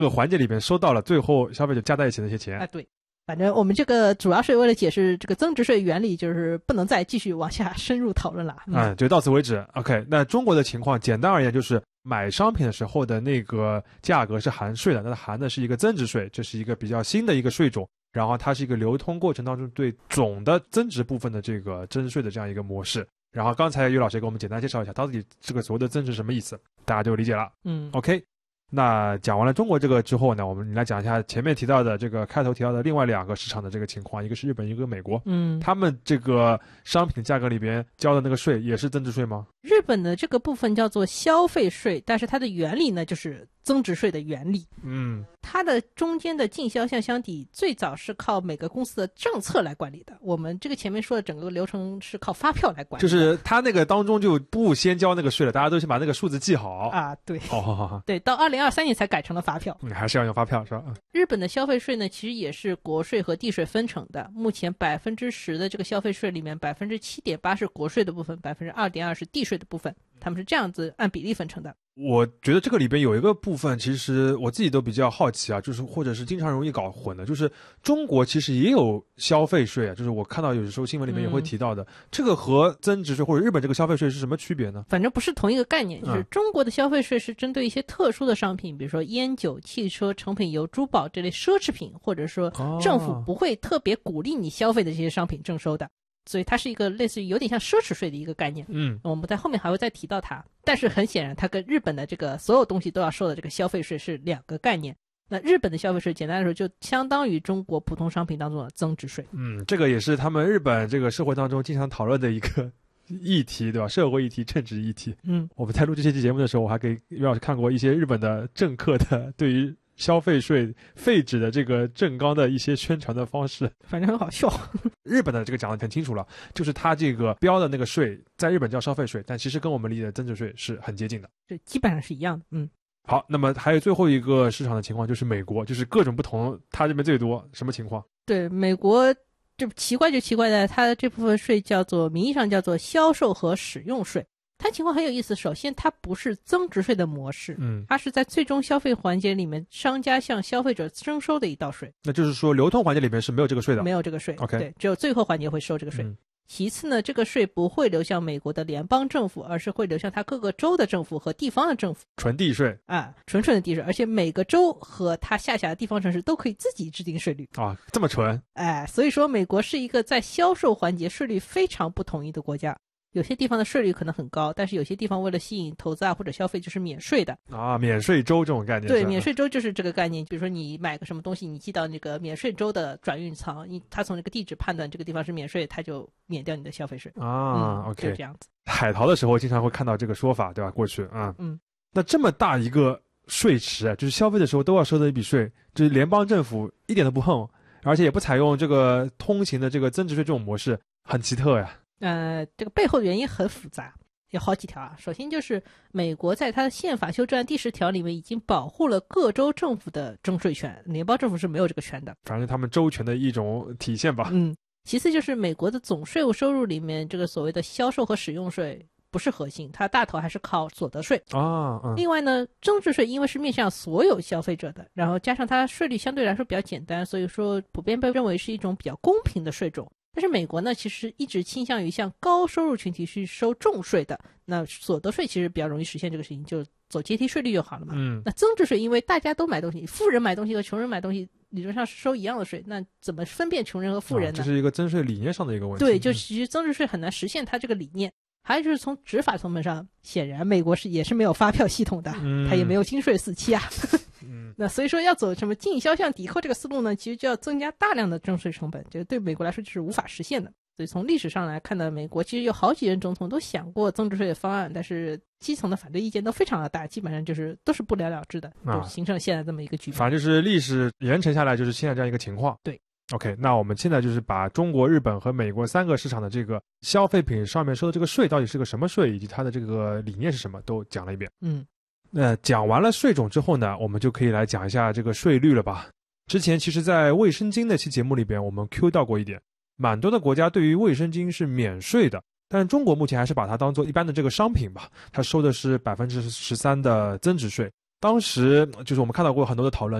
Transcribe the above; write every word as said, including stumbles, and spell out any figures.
这个环节里面收到了最后消费者加在一起的一些钱。 啊，对。反正我们这个主要是为了解释这个增值税原理，就是不能再继续往下深入讨论了。 嗯，嗯就到此为止。OK， 那中国的情况简单而言就是买商品的时候的那个价格是含税的，那它含的是一个增值税，这是一个比较新的一个税种，然后它是一个流通过程当中对总的增值部分的这个征税的这样一个模式。然后刚才于老师给我们简单介绍一下到底这个所谓的增值什么意思，大家就理解了。 嗯 OK，那讲完了中国这个之后呢，我们来讲一下前面提到的这个开头提到的另外两个市场的这个情况，一个是日本，一个美国。 嗯， 他们这个商品价格里边交的那个税也是增值税吗？ 日本的这个部分叫做消费税，但是它的原理呢就是增值税的原理。 嗯， 它的中间的进销项相抵最早是靠每个公司的政策来管理的，我们这个前面说的整个流程是靠发票来管理的， 就是它那个当中就不先交那个税了，大家都先把那个数字记好啊。对， 哦，好好好， 对，到二零二三年才改成了发票。 你、嗯、还是要用发票是吧？ 日本的消费税呢，其实也是国税和地税分成的。目前百分之十的这个消费税里面，百分之七点八是国税的部分，百分之二点二是地税的部分，他们是这样子按比例分成的。 我觉得这个里边有一个部分，其实我自己都比较好奇啊，就是或者是经常容易搞混的，就是中国其实也有消费税啊，就是我看到有时候新闻里面也会提到的，嗯、这个和增值税或者日本这个消费税是什么区别呢？ 反正不是同一个概念，就是中国的消费税是针对一些特殊的商品，比如说烟酒、汽车、成品油、珠宝这类奢侈品，或者说政府不会特别鼓励你消费的这些商品征收的。所以它是一个类似于有点像奢侈税的一个概念，嗯，我们在后面还会再提到它。但是很显然，它跟日本的这个所有东西都要收的这个消费税是两个概念。那日本的消费税简单来说就相当于中国普通商品当中的增值税。 嗯，这个也是他们日本这个社会当中经常讨论的一个议题，对吧？社会议题、政治议题。嗯，我们在录这期节目的时候，我还给于老师看过一些日本的政客的对于消费税废止的这个正纲的一些宣传的方式， 反正很好笑。 日本的这个讲得很清楚了，就是它这个标的那个税在日本叫消费税，但其实跟我们理解的增值税是很接近的， 这基本上是一样的。嗯， 好，那么还有最后一个市场的情况就是美国，就是各种不同，它这边最多什么情况？ 对，美国这奇怪就奇怪在它的这部分税叫做名义上叫做销售和使用税。它情况很有意思，首先它不是增值税的模式，嗯，它是在最终消费环节里面商家向消费者征收的一道税。 那就是说流通环节里面是没有这个税的， 没有这个税 OK， 对，只有最后环节会收这个税。嗯，其次呢，这个税不会流向美国的联邦政府，而是会流向它各个州的政府和地方的政府， 纯地税啊，纯纯的地税，而且每个州和它下辖的地方城市都可以自己制定税率啊，这么纯， 哎，所以说美国是一个在销售环节税率非常不统一的国家。有些地方的税率可能很高，但是有些地方为了吸引投资啊或者消费就是免税的啊，免税州这种概念。 对，免税州就是这个概念。比如说你买个什么东西，你寄到那个免税州的转运仓，你他从那个地址判断这个地方是免税，他就免掉你的消费税啊。 嗯、 OK， 就这样子。 海淘的时候经常会看到这个说法，对吧？过去啊，嗯，那这么大一个税池，就是消费的时候都要收的一笔税，就是联邦政府一点都不碰，而且也不采用这个通行的这个增值税这种模式，很奇特呀。 呃，这个背后的原因很复杂，有好几条啊。首先就是美国在它的宪法修正案第十条里面已经保护了各州政府的征税权，联邦政府是没有这个权的， 反正他们州权的一种体现吧。 嗯，其次就是美国的总税务收入里面，这个所谓的销售和使用税不是核心，它大头还是靠所得税啊。嗯、 另外呢，增值税因为是面向所有消费者的，然后加上它税率相对来说比较简单，所以说普遍被认为是一种比较公平的税种。但是美国呢，其实一直倾向于向高收入群体去收重税的。那所得税其实比较容易实现这个事情，就走阶梯税率就好了嘛。嗯。那增值税因为大家都买东西，富人买东西和穷人买东西理论上是收一样的税，那怎么分辨穷人和富人呢？ 啊、这是一个增税理念上的一个问题。 对，就其实增值税很难实现它这个理念。还有就是从执法层面上，显然美国是也是没有发票系统的，嗯、它也没有金税四期啊。嗯，那所以说要走什么进销项抵扣这个思路呢，其实就要增加大量的征税成本，这个对美国来说就是无法实现的。所以从历史上来看呢，美国其实有好几任总统都想过增值税的方案，但是基层的反对意见都非常的大，基本上就是都是不了了之的，啊、就形成现在这么一个局面。 反正就是历史延承下来就是现在这样一个情况。 对。 OK， 那我们现在就是把中国、日本和美国三个市场的这个消费品上面收的这个税到底是个什么税，以及它的这个理念是什么，都讲了一遍。嗯，那讲完了税种之后呢，我们就可以来讲一下这个税率了吧。之前其实在卫生巾那期节目里边，我们 Q 到过一点，蛮多的国家对于卫生巾是免税的，但是中国目前还是把它当做一般的这个商品吧，它收的是百分之十三的增值税。 当时就是我们看到过很多的讨论，